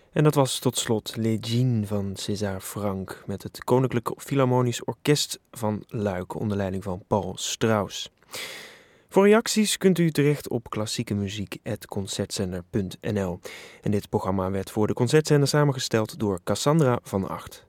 En dat was tot slot Les Jeans van César Franck met het Koninklijk Philharmonisch Orkest van Luik onder leiding van Paul Strauss. Voor reacties kunt u terecht op klassiekemuziek@concertzender.nl. En dit programma werd voor de Concertzender samengesteld door Cassandra van Acht.